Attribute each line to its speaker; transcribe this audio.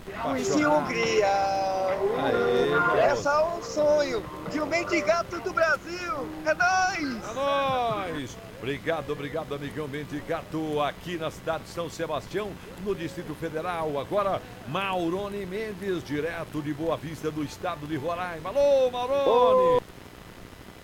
Speaker 1: Conheci Hungria. É só um sonho de um mendigato do Brasil. É nóis!
Speaker 2: É nóis! Obrigado, amigão Mendigato, aqui na cidade de São Sebastião, no Distrito Federal. Agora, Maurone Mendes, direto de Boa Vista, do estado de Roraima. Alô, Maurone!